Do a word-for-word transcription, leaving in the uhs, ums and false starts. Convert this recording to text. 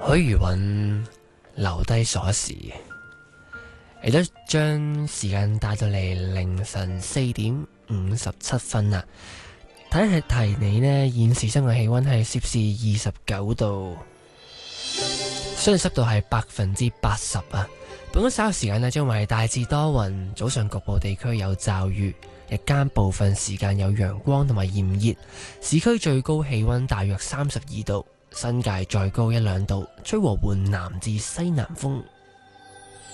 許如韻留低鎖匙，亦都將時間帶到嚟凌晨四點五十七分啦。睇係提你呢，現時室外氣溫係攝氏二十九度，相對濕度係百分之八十啊。本港稍後時間呢，將會係大致多雲，早上局部地區有驟雨，日間部分時間有陽光同埋炎熱。市區最高氣溫大約三十二度，新界再高一兩度，吹和緩南至西南風。